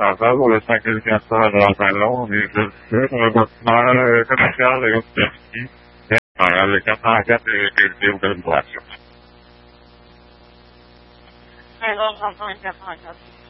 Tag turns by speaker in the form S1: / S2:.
S1: casa, volesse anche ringraziare la Meloni, per continuare a iniziare con questi e alle canaglie che del braccio.
S2: Non so come